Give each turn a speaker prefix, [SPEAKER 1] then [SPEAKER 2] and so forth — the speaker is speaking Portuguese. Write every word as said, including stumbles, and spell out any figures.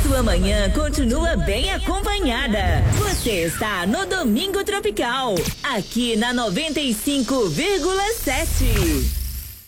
[SPEAKER 1] sua manhã continua bem acompanhada. Você está no Domingo Tropical, aqui na noventa e cinco vírgula sete.